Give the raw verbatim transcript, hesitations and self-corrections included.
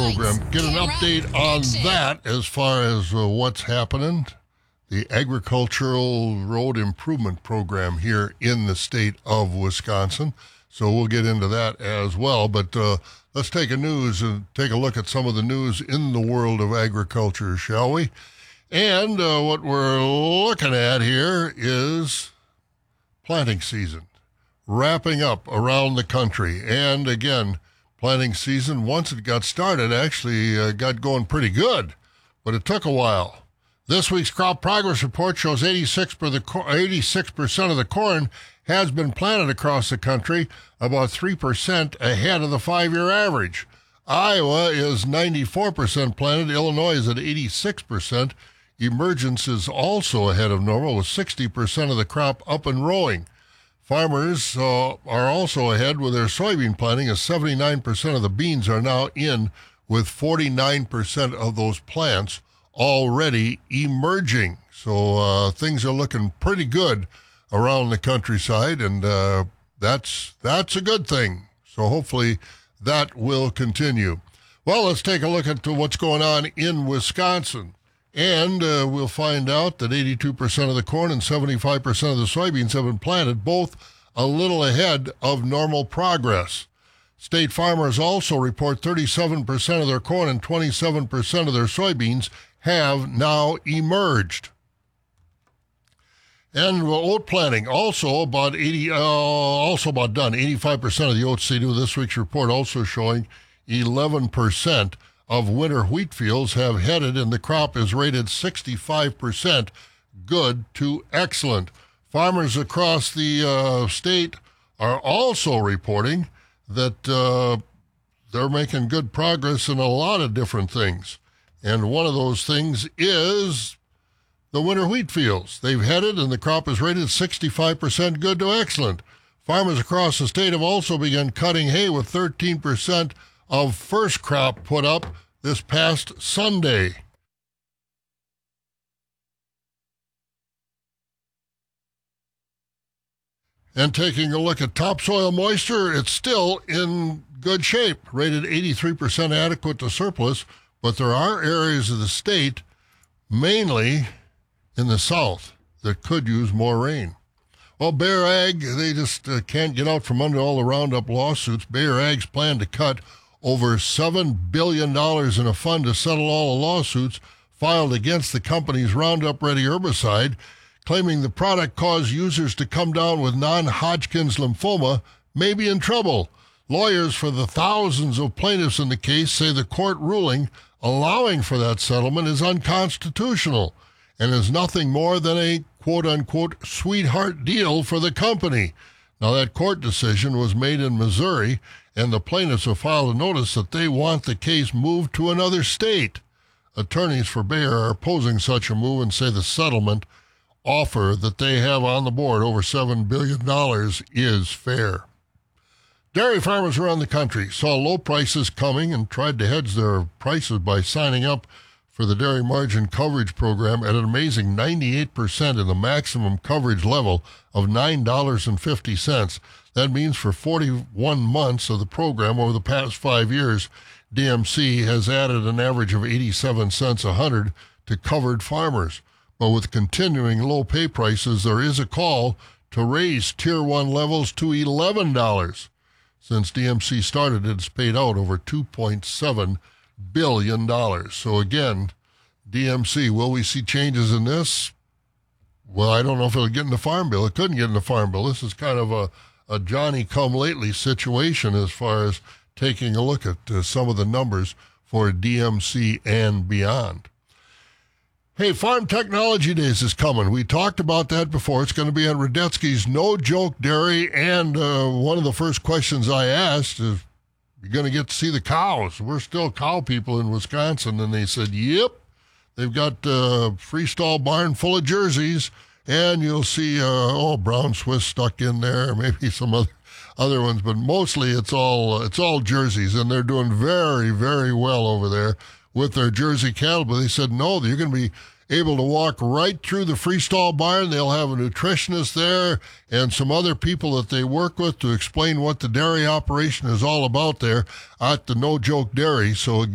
program. Get an update on that as far as uh, what's happening. The Agricultural Road Improvement Program here in the state of Wisconsin. So we'll get into that as well. But uh, let's take a news and take a look at some of the news in the world of agriculture, shall we? And uh, what we're looking at here is planting season wrapping up around the country. And again, planting season, once it got started, actually uh, got going pretty good, but it took a while. This week's crop progress report shows eighty-six percent of the corn has been planted across the country, about three percent ahead of the five-year average. Iowa is ninety-four percent planted. Illinois is at eighty-six percent. Emergence is also ahead of normal, with sixty percent of the crop up and rowing. Farmers uh, are also ahead with their soybean planting, as seventy-nine percent of the beans are now in, with forty-nine percent of those plants already emerging. So uh, things are looking pretty good around the countryside, and uh, that's that's a good thing. So hopefully that will continue. Well, let's take a look at what's going on in Wisconsin. And uh, we'll find out that eighty-two percent of the corn and seventy-five percent of the soybeans have been planted, both a little ahead of normal progress. State farmers also report thirty-seven percent of their corn and twenty-seven percent of their soybeans have now emerged. And oat planting also about eighty, uh, also about done. eighty-five percent of the oats they do. This week's report also showing eleven percent of winter wheat fields have headed, and the crop is rated sixty-five percent good to excellent. Farmers across the uh, state are also reporting that uh, they're making good progress in a lot of different things. And one of those things is the winter wheat fields. They've headed, and the crop is rated sixty-five percent good to excellent. Farmers across the state have also begun cutting hay, with thirteen percent of first crop put up this past Sunday. And taking a look at topsoil moisture, it's still in good shape, rated eighty-three percent adequate to surplus, but there are areas of the state, mainly in the south, that could use more rain. Well, Bayer Ag, they just uh, can't get out from under all the Roundup lawsuits. Bayer Ag's plan to cut over seven billion dollars in a fund to settle all the lawsuits filed against the company's Roundup Ready herbicide, claiming the product caused users to come down with non-Hodgkin's lymphoma, may be in trouble. Lawyers for the thousands of plaintiffs in the case say the court ruling allowing for that settlement is unconstitutional and is nothing more than a quote-unquote sweetheart deal for the company. Now, that court decision was made in Missouri, and the plaintiffs have filed a notice that they want the case moved to another state. Attorneys for Bayer are opposing such a move and say the settlement offer that they have on the board, over seven billion dollars, is fair. Dairy farmers around the country saw low prices coming and tried to hedge their prices by signing up for the Dairy Margin Coverage Program at an amazing ninety-eight percent in the maximum coverage level of nine dollars and fifty cents. That means for forty-one months of the program over the past five years, D M C has added an average of eighty-seven cents a hundred to covered farmers. But with continuing low pay prices, there is a call to raise Tier one levels to eleven dollars. Since D M C started, it's paid out over two point seven billion dollars. So again, D M C, will we see changes in this? Well, I don't know if it'll get in the Farm Bill. It couldn't get in the Farm Bill. This is kind of a, a Johnny-come-lately situation as far as taking a look at uh, some of the numbers for D M C and beyond. Hey, Farm Technology Days is coming. We talked about that before. It's going to be at Radetzky's No Joke Dairy, and uh, one of the first questions I asked is, you're going to get to see the cows. We're still cow people in Wisconsin. And they said, yep. They've got a freestall barn full of jerseys, and you'll see, uh, oh, brown Swiss stuck in there, maybe some other other ones, but mostly it's all it's all jerseys, and they're doing very, very well over there with their Jersey cattle. But they said, no, you're going to be able to walk right through the freestall barn. They'll have a nutritionist there and some other people that they work with to explain what the dairy operation is all about there at the No Joke Dairy. So